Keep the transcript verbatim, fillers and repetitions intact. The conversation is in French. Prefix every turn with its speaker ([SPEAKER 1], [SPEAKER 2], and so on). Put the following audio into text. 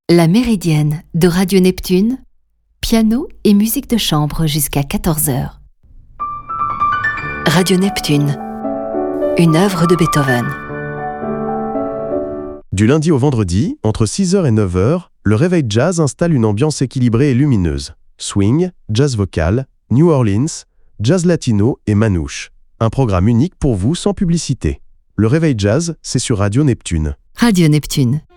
[SPEAKER 1] La Méridienne de Radio Neptune, piano et musique de chambre jusqu'à quatorze heures. Radio Neptune, une œuvre de Beethoven.
[SPEAKER 2] Du lundi au vendredi, entre six heures et neuf heures, le Réveil Jazz installe une ambiance équilibrée et lumineuse. Swing, jazz vocal, New Orleans, jazz latino et manouche. Un programme unique pour vous sans publicité. Le Réveil Jazz, c'est sur Radio Neptune.
[SPEAKER 1] Radio Neptune.